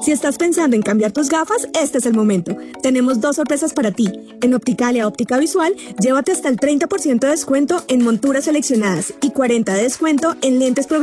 Si estás pensando en cambiar tus gafas, este es el momento. Tenemos 2 sorpresas para ti. En Opticalia Óptica Visual, llévate hasta el 30% de descuento en monturas seleccionadas y 40% de descuento en lentes programados